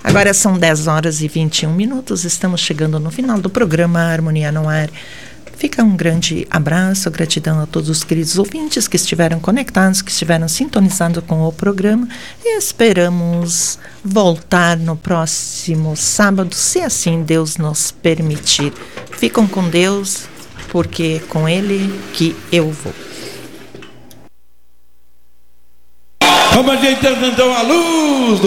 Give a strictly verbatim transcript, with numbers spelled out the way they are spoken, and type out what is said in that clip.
Agora são dez horas e vinte e um minutos, estamos chegando no final do programa Harmonia no Ar. Fica um grande abraço, gratidão a todos os queridos ouvintes que estiveram conectados, que estiveram sintonizados com o programa, e esperamos voltar no próximo sábado, se assim Deus nos permitir. Ficam com Deus, porque é com Ele que eu vou. Vamos adiantando então a luz do